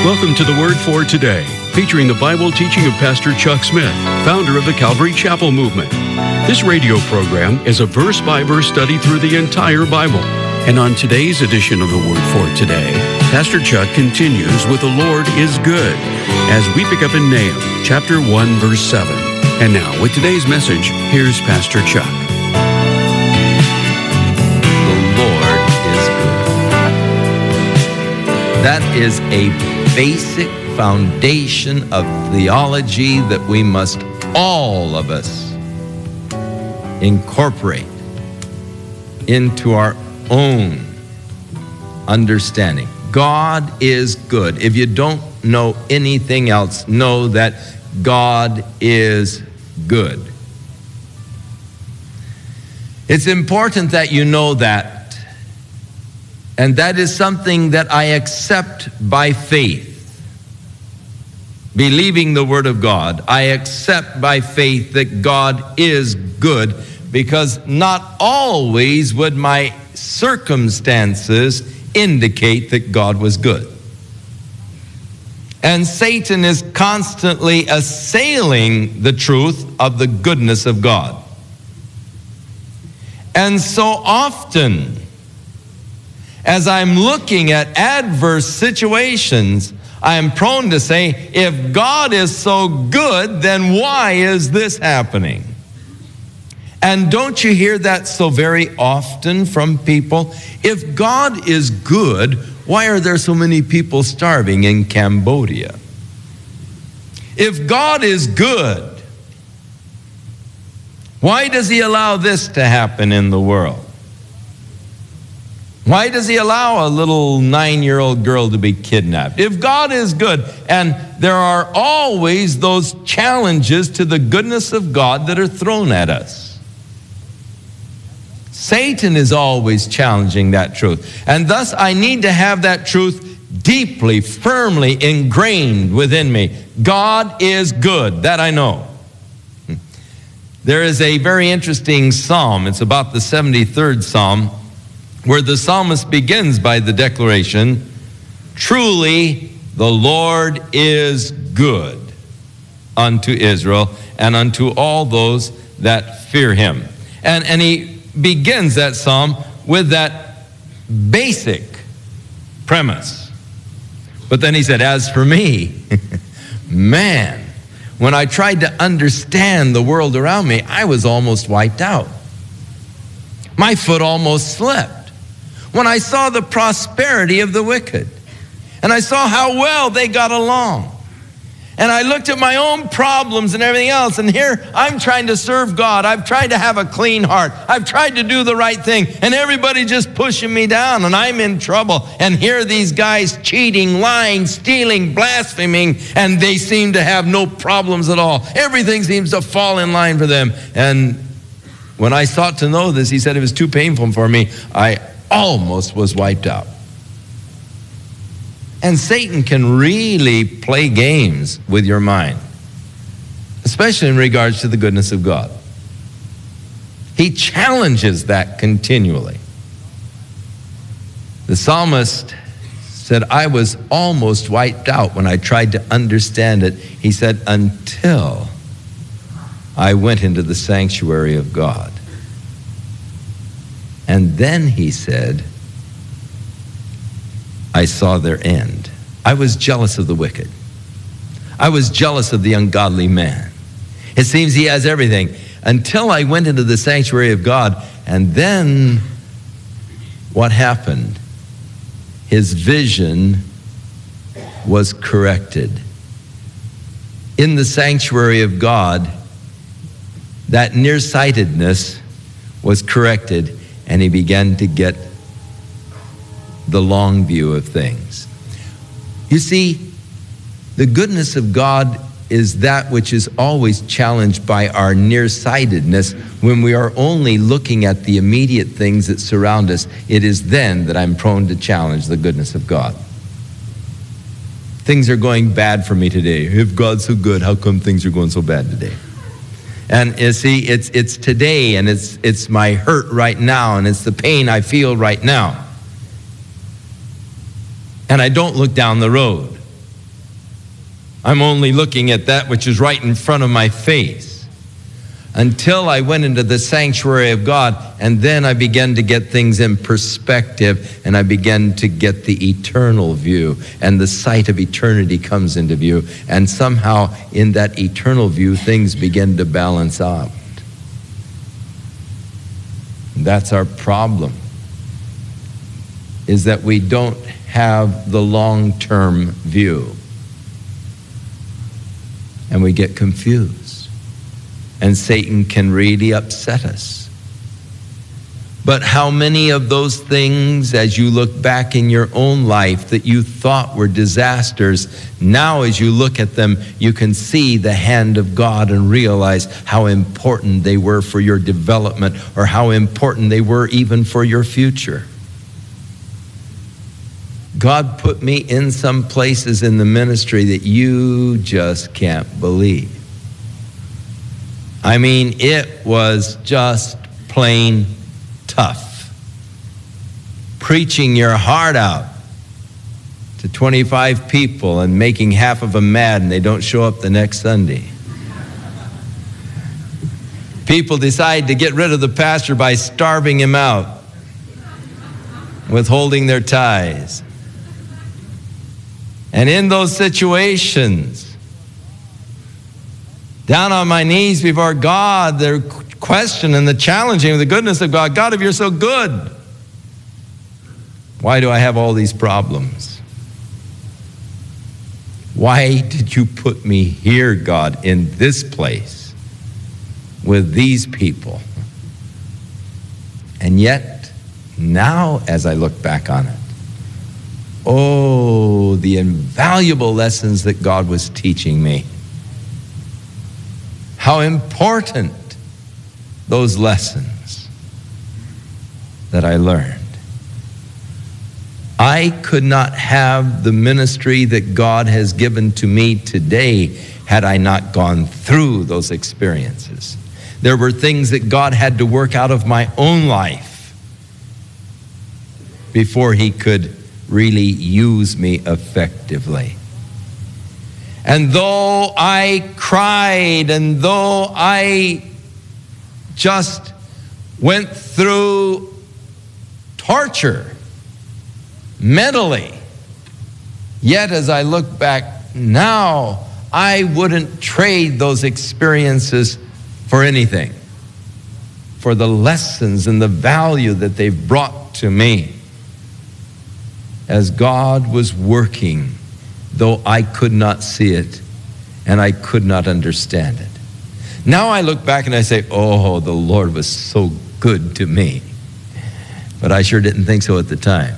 Welcome to the Word for Today, featuring the Bible teaching of Pastor Chuck Smith, founder of the Calvary Chapel Movement. This radio program is a verse-by-verse study through the entire Bible. And on today's edition of the Word for Today, Pastor Chuck continues with The Lord is Good, as we pick up in Nahum, chapter 1, verse 7. And now, with today's message, here's Pastor Chuck. That is a basic foundation of theology that we must, all of us, incorporate into our own understanding. God is good. If you don't know anything else, know that God is good. It's important that you know that. And that is something that I accept by faith. Believing the Word of God, I accept by faith that God is good, because not always would my circumstances indicate that God was good. And Satan is constantly assailing the truth of the goodness of God. And so often, as I'm looking at adverse situations, I am prone to say, if God is so good, then why is this happening? And don't you hear that so very often from people? If God is good, why are there so many people starving in Cambodia? If God is good, why does He allow this to happen in the world? Why does He allow a little 9-year-old girl to be kidnapped? If God is good, and there are always those challenges to the goodness of God that are thrown at us. Satan is always challenging that truth. And thus I need to have that truth deeply, firmly ingrained within me. God is good, that I know. There is a very interesting psalm. It's about the 73rd Psalm, where the psalmist begins by the declaration, truly the Lord is good unto Israel and unto all those that fear Him. And he begins that psalm with that basic premise. But then he said, as for me, man, when I tried to understand the world around me, I was almost wiped out. My foot almost slipped when I saw the prosperity of the wicked, and I saw how well they got along. And I looked at my own problems and everything else, and here I'm trying to serve God. I've tried to have a clean heart. I've tried to do the right thing, and everybody just pushing me down, and I'm in trouble. And here are these guys cheating, lying, stealing, blaspheming, and they seem to have no problems at all. Everything seems to fall in line for them. And when I sought to know this, he said it was too painful for me. I almost was wiped out. And Satan can really play games with your mind, especially in regards to the goodness of God. He challenges that continually. The psalmist said, I was almost wiped out when I tried to understand it. He said, until I went into the sanctuary of God. And then he said, I saw their end. I was jealous of the wicked. I was jealous of the ungodly man. It seems he has everything. Until I went into the sanctuary of God, and then what happened? His vision was corrected. In the sanctuary of God, that nearsightedness was corrected, and he began to get the long view of things. You see, the goodness of God is that which is always challenged by our nearsightedness. When we are only looking at the immediate things that surround us, it is then that I'm prone to challenge the goodness of God. Things are going bad for me today. If God's so good, how come things are going so bad today? And you see, it's today, and it's my hurt right now, and it's the pain I feel right now. And I don't look down the road. I'm only looking at that which is right in front of my face. Until I went into the sanctuary of God, and then I began to get things in perspective, and I began to get the eternal view, and the sight of eternity comes into view, and somehow in that eternal view, things begin to balance out. That's our problem, is that we don't have the long-term view, and we get confused. And Satan can really upset us. But how many of those things, as you look back in your own life that you thought were disasters, now as you look at them, you can see the hand of God and realize how important they were for your development, or how important they were even for your future. God put me in some places in the ministry that you just can't believe. I mean, it was just plain tough. Preaching your heart out to 25 people and making half of them mad and they don't show up the next Sunday. People decide to get rid of the pastor by starving him out, withholding their tithes. And in those situations, down on my knees before God, the question and the challenging of the goodness of God. God, if you're so good, why do I have all these problems? Why did you put me here, God, in this place with these people? And yet, now as I look back on it, oh, the invaluable lessons that God was teaching me. How important those lessons that I learned. I could not have the ministry that God has given to me today had I not gone through those experiences. There were things that God had to work out of my own life before He could really use me effectively. And though I cried, and though I just went through torture mentally, yet as I look back now, I wouldn't trade those experiences for anything, for the lessons and the value that they've brought to me as God was working, though I could not see it and I could not understand it. Now I look back and I say, oh, the Lord was so good to me. But I sure didn't think so at the time.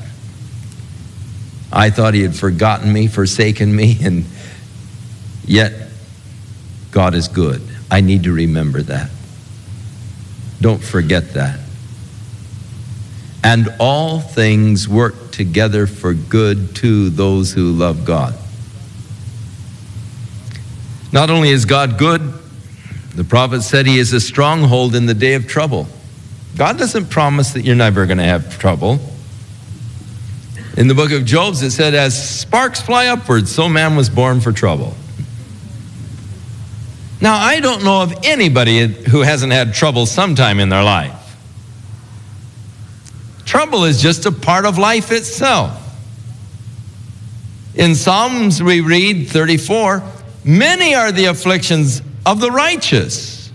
I thought He had forgotten me, forsaken me, and yet God is good. I need to remember that. Don't forget that. And all things work together for good to those who love God. Not only is God good, the prophet said He is a stronghold in the day of trouble. God doesn't promise that you're never going to have trouble. In the book of Job, it said, as sparks fly upwards, so man was born for trouble. Now, I don't know of anybody who hasn't had trouble sometime in their life. Trouble is just a part of life itself. In Psalms we read 34, many are the afflictions of the righteous.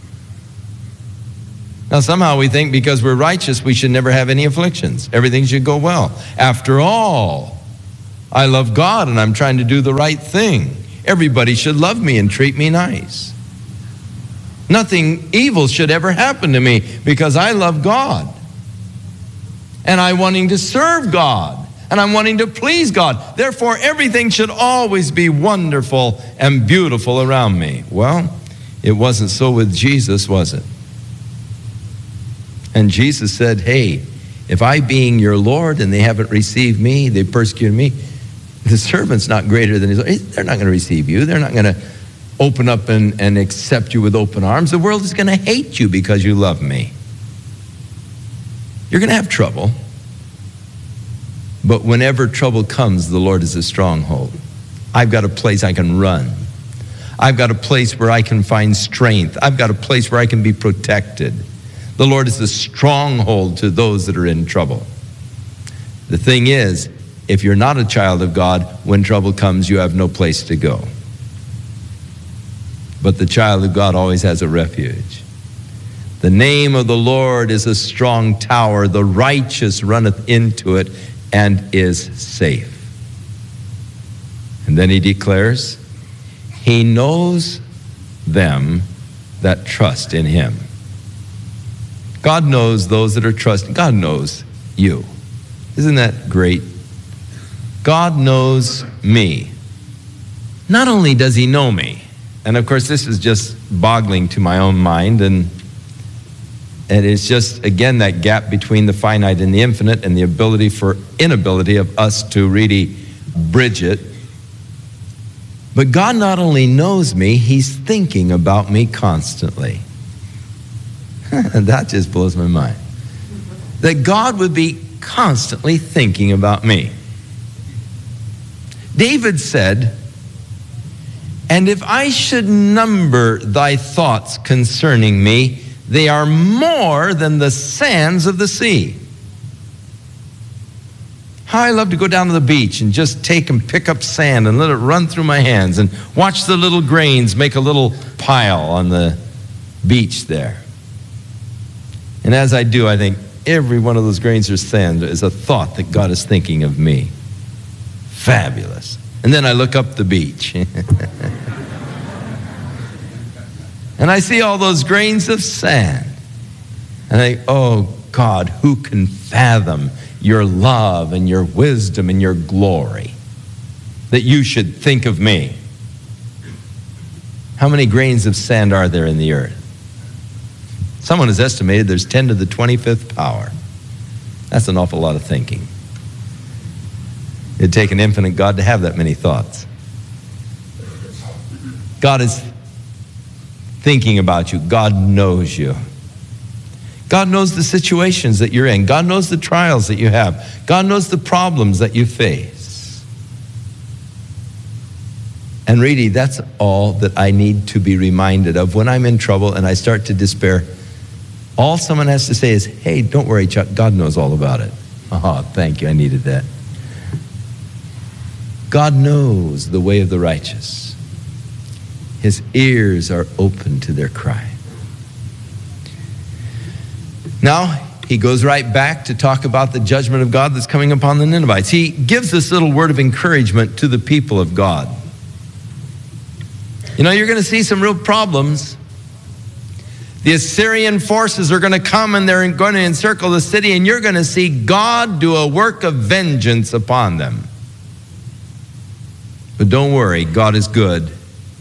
Now somehow we think because we're righteous we should never have any afflictions. Everything should go well. After all, I love God and I'm trying to do the right thing. Everybody should love me and treat me nice. Nothing evil should ever happen to me because I love God. And I'm wanting to serve God. And I'm wanting to please God. Therefore, everything should always be wonderful and beautiful around me. Well, it wasn't so with Jesus, was it? And Jesus said, hey, if I being your Lord and they haven't received me, they persecuted me, the servant's not greater than his Lord. They're not going to receive you. They're not going to open up and accept you with open arms. The world is going to hate you because you love me. You're going to have trouble. But whenever trouble comes, the Lord is a stronghold. I've got a place I can run. I've got a place where I can find strength. I've got a place where I can be protected. The Lord is a stronghold to those that are in trouble. The thing is, if you're not a child of God, when trouble comes, you have no place to go. But the child of God always has a refuge. The name of the Lord is a strong tower. The righteous runneth into it and is safe. And then he declares, he knows them that trust in him. God knows those that are trusting. God knows you. Isn't that great? God knows me. Not only does he know me, and of course this is just boggling to my own mind, and it's just, again, that gap between the finite and the infinite and the inability of us to really bridge it. But God not only knows me, he's thinking about me constantly. That just blows my mind. That God would be constantly thinking about me. David said, and if I should number thy thoughts concerning me, they are more than the sands of the sea. How I love to go down to the beach and just take and pick up sand and let it run through my hands and watch the little grains make a little pile on the beach there. And as I do, I think every one of those grains of sand is a thought that God is thinking of me. Fabulous. And then I look up the beach. And I see all those grains of sand. And I think, oh God, who can fathom your love and your wisdom and your glory that you should think of me? How many grains of sand are there in the earth? Someone has estimated there's 10 to the 25th power. That's an awful lot of thinking. It'd take an infinite God to have that many thoughts. God is thinking about you. God knows you. God knows the situations that you're in. God knows the trials that you have. God knows the problems that you face. And really, that's all that I need to be reminded of when I'm in trouble and I start to despair. All someone has to say is, hey, don't worry, Chuck, God knows all about it. Oh, thank you, I needed that. God knows the way of the righteous. His ears are open to their cry. Now, he goes right back to talk about the judgment of God that's coming upon the Ninevites. He gives this little word of encouragement to the people of God. You know, you're going to see some real problems. The Assyrian forces are going to come and they're going to encircle the city, and you're going to see God do a work of vengeance upon them. But don't worry, God is good.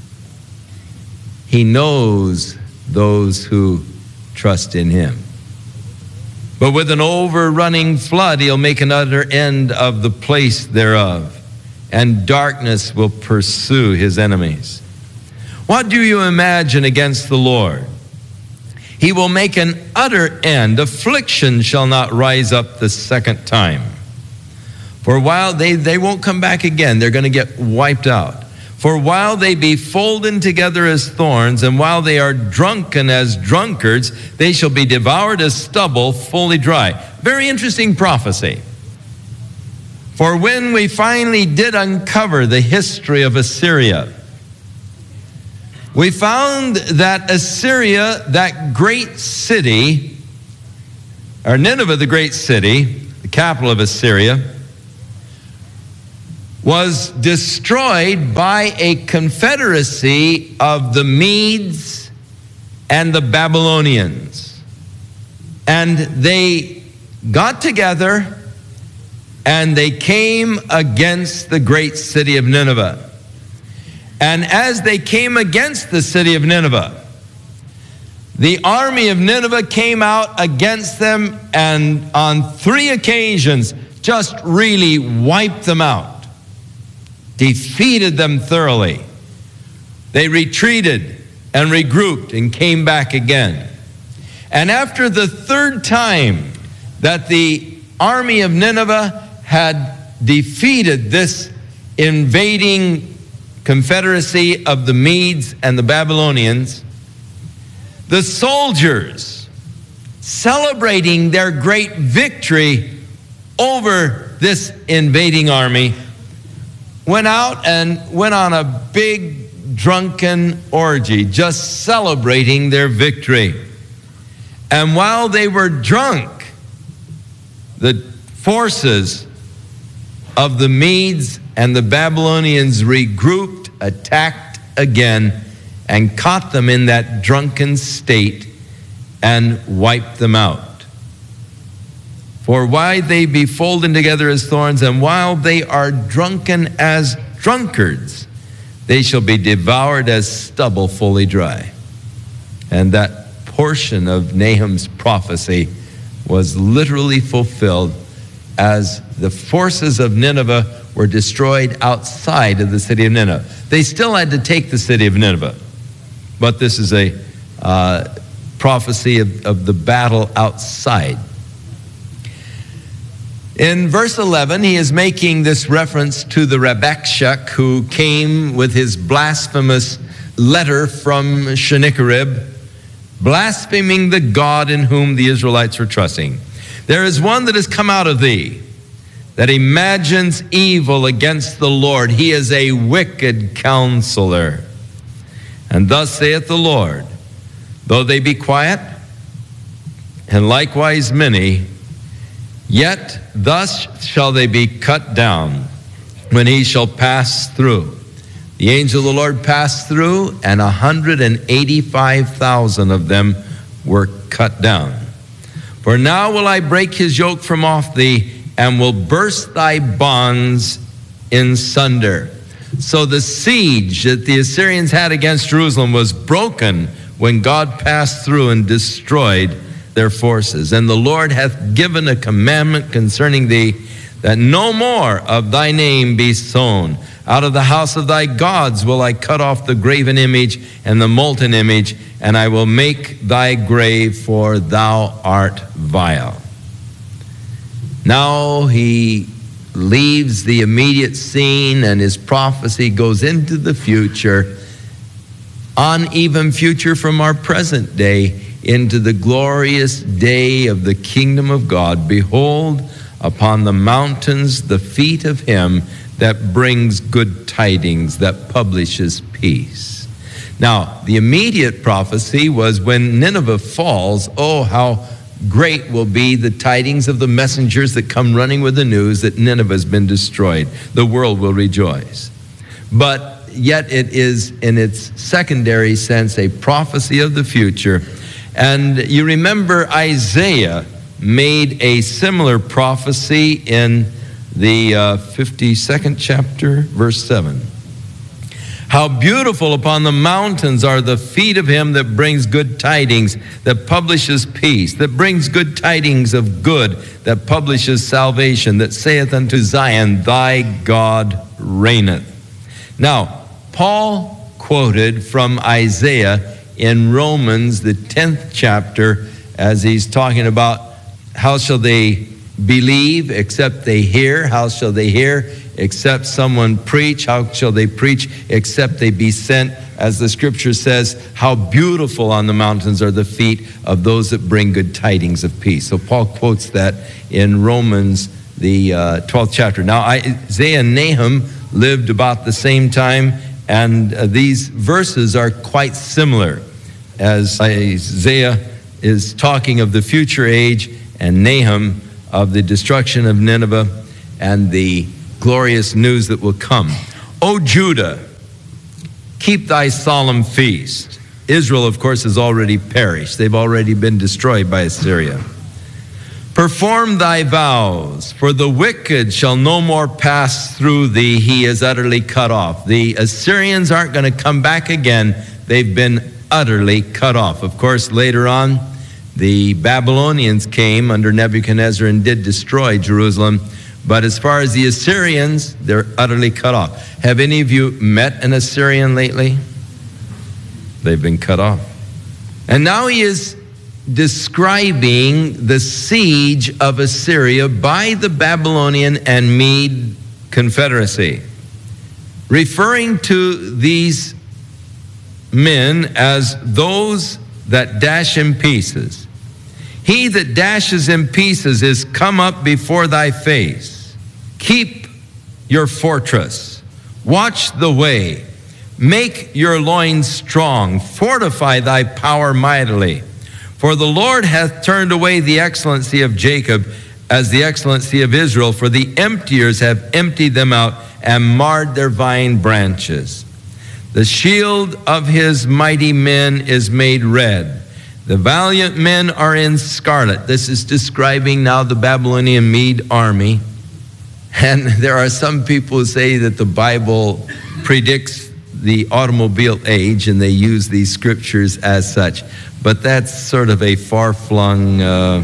He knows those who trust in him. But with an overrunning flood, he'll make an utter end of the place thereof, and darkness will pursue his enemies. What do you imagine against the Lord? He will make an utter end. Affliction shall not rise up the second time. For while they won't come back again, they're going to get wiped out. For while they be folden together as thorns, and while they are drunken as drunkards, they shall be devoured as stubble, fully dry. Very interesting prophecy. For when we finally did uncover the history of Assyria, we found that Assyria, that great city, or Nineveh, the great city, the capital of Assyria, was destroyed by a confederacy of the Medes and the Babylonians. And they got together and they came against the great city of Nineveh. And as they came against the city of Nineveh, the army of Nineveh came out against them, and on 3 occasions just really wiped them out, defeated them thoroughly. They retreated and regrouped and came back again. And after the 3rd time that the army of Nineveh had defeated this invading confederacy of the Medes and the Babylonians, the soldiers, celebrating their great victory over this invading army, went out and went on a big drunken orgy, just celebrating their victory. And while they were drunk, the forces of the Medes and the Babylonians regrouped, attacked again, and caught them in that drunken state and wiped them out. For why they be folded together as thorns, and while they are drunken as drunkards, they shall be devoured as stubble fully dry. And that portion of Nahum's prophecy was literally fulfilled as the forces of Nineveh were destroyed outside of the city of Nineveh. They still had to take the city of Nineveh, but this is a prophecy of the battle outside. In verse 11, he is making this reference to the Rabshakeh who came with his blasphemous letter from Sennacherib, blaspheming the God in whom the Israelites were trusting. There is one that has come out of thee, that imagines evil against the Lord. He is a wicked counselor. And thus saith the Lord, though they be quiet, and likewise many, yet thus shall they be cut down when he shall pass through. The angel of the Lord passed through, and 185,000 of them were cut down. For now will I break his yoke from off thee, and will burst thy bonds in sunder. So the siege that the Assyrians had against Jerusalem was broken when God passed through and destroyed their forces. And the Lord hath given a commandment concerning thee, that no more of thy name be sown. Out of the house of thy gods will I cut off the graven image and the molten image, and I will make thy grave, for thou art vile. Now he leaves the immediate scene, and his prophecy goes into the future, on even future from our present day, into the glorious day of the kingdom of God. Behold, upon the mountains the feet of him that brings good tidings, that publishes peace. Now, the immediate prophecy was when Nineveh falls, oh, how great will be the tidings of the messengers that come running with the news that Nineveh has been destroyed. The world will rejoice. But yet it is, in its secondary sense, a prophecy of the future. And you remember Isaiah made a similar prophecy in the 52nd chapter, verse 7. How beautiful upon the mountains are the feet of him that brings good tidings, that publishes peace, that brings good tidings of good, that publishes salvation, that saith unto Zion, thy God reigneth. Now, Paul quoted from Isaiah in Romans, the 10th chapter, as he's talking about how shall they believe except they hear? How shall they hear except someone preach? How shall they preach except they be sent? As the scripture says, how beautiful on the mountains are the feet of those that bring good tidings of peace. So Paul quotes that in Romans, the 12th chapter. Now, Isaiah and Nahum lived about the same time, and these verses are quite similar, as Isaiah is talking of the future age, and Nahum of the destruction of Nineveh and the glorious news that will come. O Judah, keep thy solemn feast. Israel, of course, has already perished. They've already been destroyed by Assyria. Perform thy vows, for the wicked shall no more pass through thee. He is utterly cut off. The Assyrians aren't going to come back again. They've been utterly cut off. Of course, later on, the Babylonians came under Nebuchadnezzar and did destroy Jerusalem. But as far as the Assyrians, they're utterly cut off. Have any of you met an Assyrian lately? They've been cut off. And now he is describing the siege of Assyria by the Babylonian and Mede confederacy. referring to these men as those that dash in pieces. He that dashes in pieces is come up before thy face. Keep your fortress. Watch the way. Make your loins strong. Fortify thy power mightily. For the Lord hath turned away the excellency of Jacob as the excellency of Israel, for the emptiers have emptied them out and marred their vine branches. The shield of his mighty men is made red. The valiant men are in scarlet. This is describing now the Babylonian Mede army. And there are some people who say that the Bible predicts the automobile age, and they use these scriptures as such. But that's sort of a far-flung,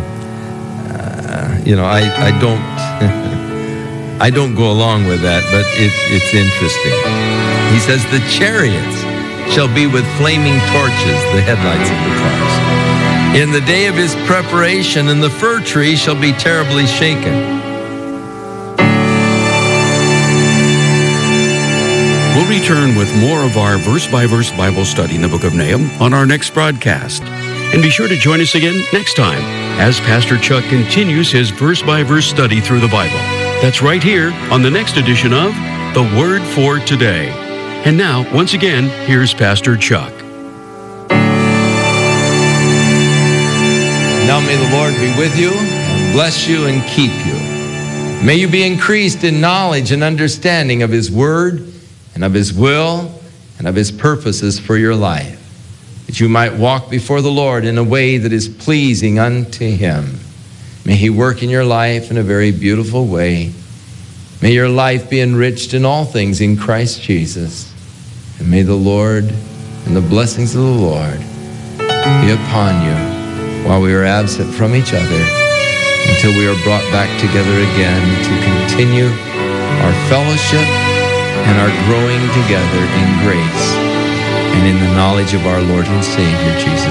I don't I don't go along with that, but it's interesting. He says, the chariots shall be with flaming torches, the headlights of the cars. In the day of his preparation, and the fir tree shall be terribly shaken. We'll return with more of our verse-by-verse Bible study in the book of Nahum on our next broadcast. And be sure to join us again next time as Pastor Chuck continues his verse-by-verse study through the Bible. That's right here on the next edition of The Word for Today. And now, once again, here's Pastor Chuck. Now may the Lord be with you, and bless you, and keep you. May you be increased in knowledge and understanding of His Word, and of His will, and of His purposes for your life, that you might walk before the Lord in a way that is pleasing unto Him. May He work in your life in a very beautiful way. May your life be enriched in all things in Christ Jesus. And may the Lord and the blessings of the Lord be upon you while we are absent from each other until we are brought back together again to continue our fellowship and are growing together in grace and in the knowledge of our Lord and Savior, Jesus